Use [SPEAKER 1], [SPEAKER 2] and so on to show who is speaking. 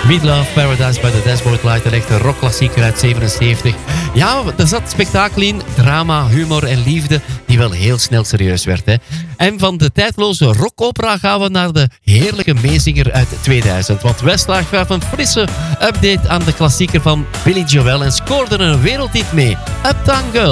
[SPEAKER 1] Meatloaf, Paradise by the Dashboard Light, een echte rockklassieker uit 77. Ja, er zat spektakel in, drama, humor en liefde, die wel heel snel serieus werd. Hè. En van de tijdloze rockopera gaan we naar de heerlijke meezinger uit 2000. Want Westlaag gaf een frisse update aan de klassieker van Billy Joel en scoorde een wereldhit mee, Uptown Girl.